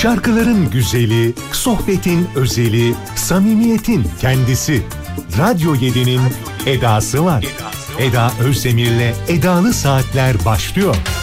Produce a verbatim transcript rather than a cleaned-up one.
Şarkıların güzeli, sohbetin özeli, samimiyetin kendisi. Radyo yedi'nin edası var. Eda Özdemir'le Edalı Saatler başlıyor.